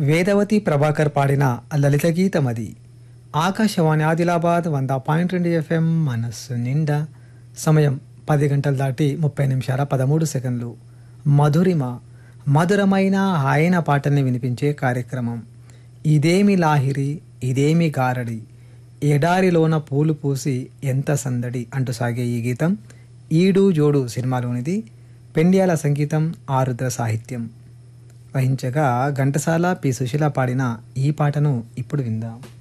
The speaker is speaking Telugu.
వేదవతి ప్రభాకర్ పాడిన లలిత గీతమది. ఆకాశవాణి ఆదిలాబాద్ 100.2 FM మనస్సు నిండా. సమయం 10 గంటలు దాటి 30 నిమిషాల 13 సెకండ్లు. మధురిమ మధురమైన హాయన పాటల్ని వినిపించే కార్యక్రమం. ఇదేమి లాహిరి ఇదేమి గారడి, ఎడారిలోన పూలు పూసి ఎంత సందడి అంటూ సాగే ఈ గీతం ఈడు జోడు సినిమాలోనిది. పెండ్యాల సంగీతం, ఆరుద్ర సాహిత్యం వహించగా ఘంటసాల పి. సుశీల పాడిన ఈ పాటను ఇప్పుడు విందాం.